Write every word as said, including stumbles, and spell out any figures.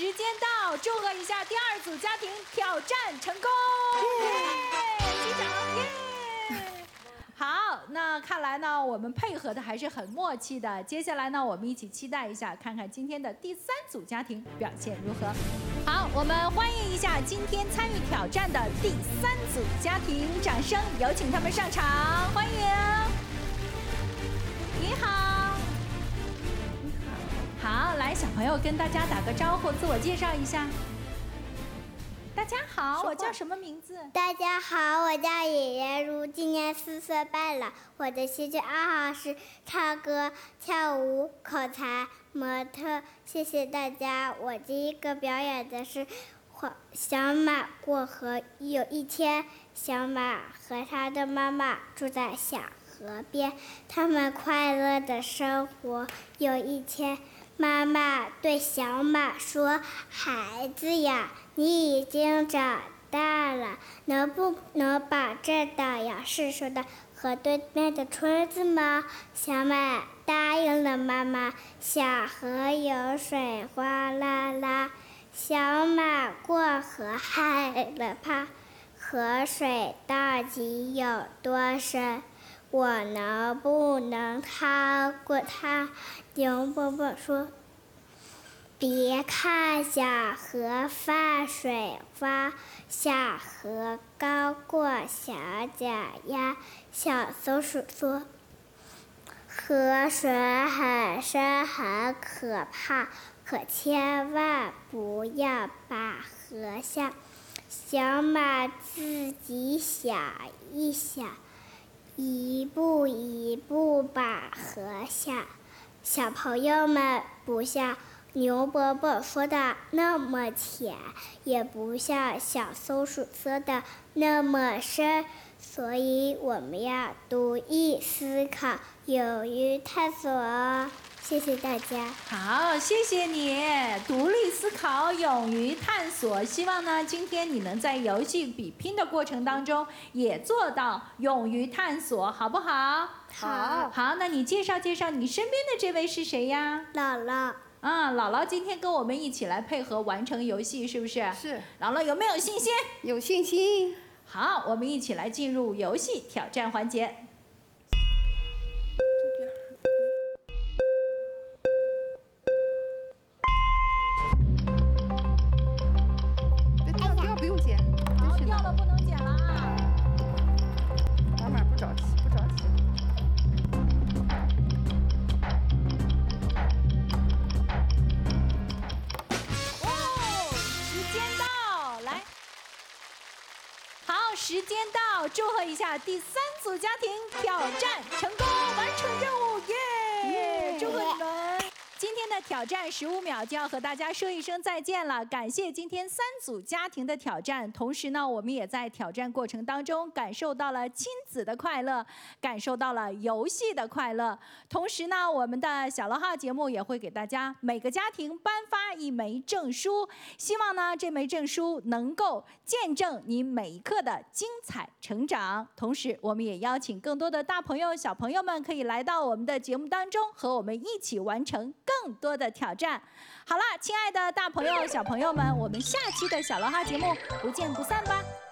时间到，祝贺一下第二组家庭挑战成功！耶，击掌！耶！好，那看来呢，我们配合的还是很默契的。接下来呢，我们一起期待一下，看看今天的第三组家庭表现如何。好，我们欢迎一下今天参与挑战的第三组家庭，掌声有请他们上场，欢迎！你好，你好，好，来，小朋友跟大家打个招呼，自我介绍一下。大家好，我叫什么名字？ 大家好，我叫野野如，今年四岁半了。我的兴趣爱好是唱歌、跳舞、口才、模特。谢谢大家。我第一个表演的是小马过河。有一天，小马和他的妈妈住在小河边，他们快乐的生活。有一天，妈妈对小马说：“孩子呀，你已经长大了，能不能把这岛遥视说的河对面的村子吗？”小马答应了妈妈。小河有水哗啦啦，小马过河害了怕，河水到底有多深？我能不能趟过它？牛伯伯说：“别看小河泛水花，小河高过小脚丫。”小松鼠说：“河水很深很可怕，可千万不要把河下。”小马自己想一想，一步一步把河下。小朋友们，不像牛伯伯说的那么浅，也不像小松鼠说的那么深，所以我们要独立思考，勇于探索。谢谢大家。 好，谢谢你，独立思考，勇于探索。希望呢，今天你能在游戏比拼的过程当中，也做到勇于探索，好不好？ 好。 好，那你介绍介绍你身边的这位是谁呀？ 姥姥。 啊，姥姥今天跟我们一起来配合完成游戏，是不是？ 是。 姥姥有没有信心？ 有信心。 好，我们一起来进入游戏挑战环节。 不用剪， 好，掉了不能剪了啊！ 慢慢，不着急，不着急。 哦，时间到，来，好，时间到，祝贺一下第三组家庭挑战成功，完成任务，耶！祝贺你们！今天的挑战十五秒就要和大家说一声再见了，感谢今天三组家庭的挑战，同时呢，我们也在挑战过程当中感受到了亲子的快乐，感受到了游戏的快乐，同时呢，我们的小乐号节目也会给大家每个家庭颁发一枚证书，希望呢这枚证书能够见证你每一刻的精彩成长，同时我们也邀请更多的大朋友小朋友们可以来到我们的节目当中，和我们一起完成更多的挑战。好了，亲爱的大朋友小朋友们，我们下期的小乐哈节目不见不散吧。